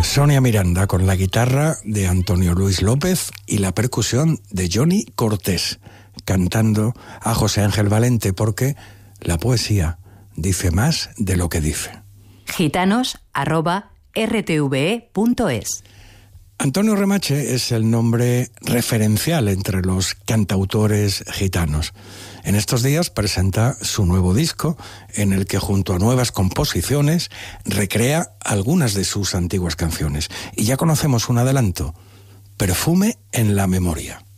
Sonia Miranda con la guitarra de Antonio Luis López y la percusión de Johnny Cortés, cantando a José Ángel Valente, porque la poesía dice más de lo que dice. gitanos@rtve.es. Antonio Remache es el nombre referencial entre los cantautores gitanos. En estos días presenta su nuevo disco, en el que junto a nuevas composiciones recrea algunas de sus antiguas canciones. Y ya conocemos un adelanto: Perfume en la memoria.